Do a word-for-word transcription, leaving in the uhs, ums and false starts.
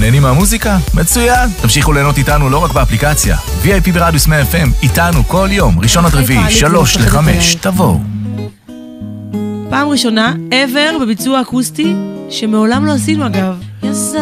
נהנים מהמוזיקה? מצוין! תמשיכו ליהנות איתנו לא רק באפליקציה. וי איי פי ברדיוס מאה אף אם, איתנו כל יום, ראשון עד רביעי, שלוש לחמש, תבואו. פעם ראשונה, ever, בביצוע אקוסטי, שמעולם לא עשינו אגב. יס